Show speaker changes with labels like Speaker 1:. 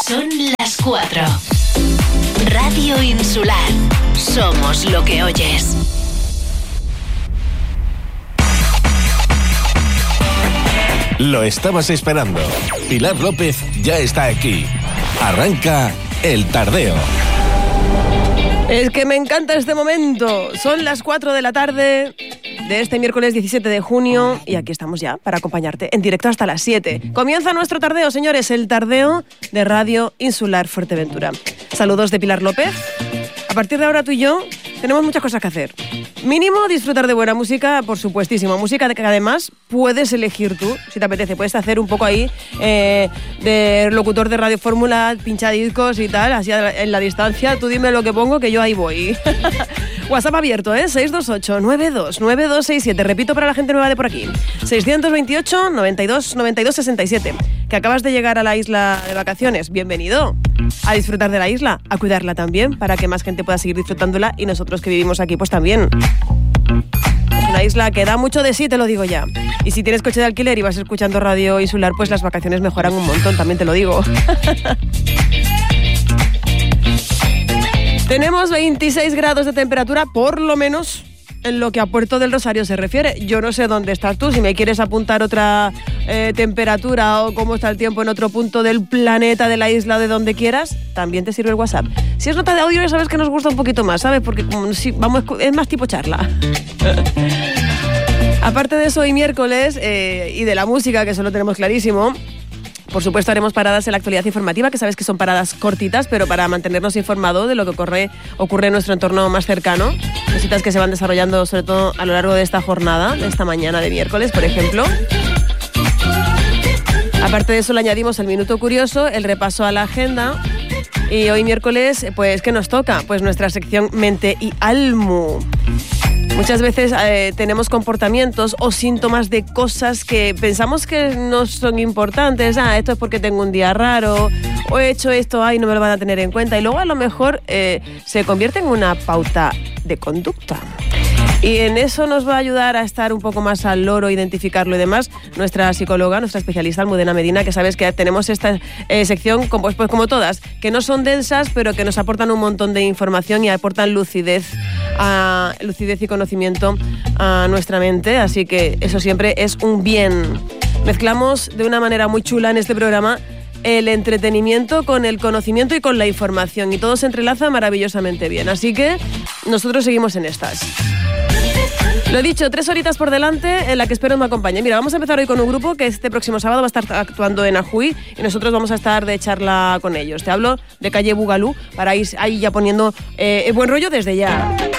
Speaker 1: Son las 4. Radio Insular. Somos lo que oyes.
Speaker 2: Lo estabas esperando. Pilar López ya está aquí. Arranca El Tardeo.
Speaker 3: Es que me encanta este momento. Son las 4 de la tarde de este miércoles 17 de junio y aquí estamos ya para acompañarte en directo hasta las 7. Comienza nuestro tardeo, señores, el tardeo de Radio Insular Fuerteventura. Saludos de Pilar López. A partir de ahora tú y yo tenemos muchas cosas que hacer. Mínimo disfrutar de buena música, por supuestísimo. Música que además puedes elegir tú, si te apetece. Puedes hacer un poco ahí de locutor de Radio Fórmula, pinchadiscos y tal, así en la distancia. Tú dime lo que pongo, que yo ahí voy. WhatsApp abierto, 628-92-9267. Repito para la gente nueva de por aquí. 628-92-9267. Que acabas de llegar a la isla de vacaciones. Bienvenido a disfrutar de la isla, a cuidarla también, para que más gente pueda seguir disfrutándola y nosotros que vivimos aquí pues también. Es una isla que da mucho de sí, te lo digo ya. Y si tienes coche de alquiler y vas escuchando Radio Insular, pues las vacaciones mejoran un montón, también te lo digo. Tenemos 26 grados de temperatura, por lo menos en lo que a Puerto del Rosario se refiere. Yo no sé dónde estás tú, si me quieres apuntar otra temperatura o cómo está el tiempo en otro punto del planeta, de la isla, de donde quieras, también te sirve el WhatsApp. Si es nota de audio ya sabes que nos gusta un poquito más, ¿sabes? Porque como si, vamos, es más tipo charla. Aparte de eso, hoy miércoles, y de la música, que eso lo tenemos clarísimo, por supuesto haremos paradas en la actualidad informativa, que sabes que son paradas cortitas, pero para mantenernos informados de lo que ocurre en nuestro entorno más cercano. Cositas que se van desarrollando sobre todo a lo largo de esta jornada, de esta mañana de miércoles, por ejemplo. Aparte de eso le añadimos el Minuto Curioso, el repaso a la agenda. Y hoy miércoles, pues, ¿qué nos toca? Pues nuestra sección Mente y Almu. Muchas veces tenemos comportamientos o síntomas de cosas que pensamos que no son importantes. Esto es porque tengo un día raro, o he hecho esto, no me lo van a tener en cuenta. Y luego a lo mejor se convierte en una pauta de conducta. Y en eso nos va a ayudar a estar un poco más al loro, identificarlo y demás, nuestra psicóloga, nuestra especialista, Almudena Medina, que sabes que tenemos esta sección, pues como todas, que no son densas, pero que nos aportan un montón de información y aportan lucidez y conocimiento a nuestra mente, así que eso siempre es un bien. Mezclamos de una manera muy chula en este programa el entretenimiento con el conocimiento y con la información, y todo se entrelaza maravillosamente bien, así que nosotros seguimos en estas. Lo dicho, 3 horitas por delante en la que espero me acompañe. Mira, vamos a empezar hoy con un grupo que este próximo sábado va a estar actuando en Ajuy y nosotros vamos a estar de charla con ellos. Te hablo de Calle Bugalú para ir ahí ya poniendo buen rollo desde ya.